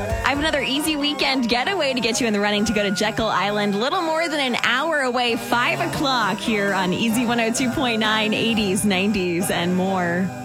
I have another easy weekend getaway to get you in the running to go to Jekyll Island. Little more than an hour away, 5 o'clock here on Easy 102.9, 80s, 90s, and more.